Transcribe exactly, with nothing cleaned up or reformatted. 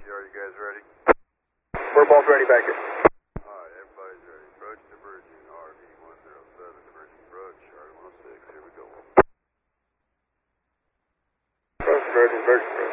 Are you guys ready? We're both ready back here. Alright, everybody's ready. Approach diverging, R V one zero seven, diverging approach, R one oh six, here we go. Approach diverging, diverging approach.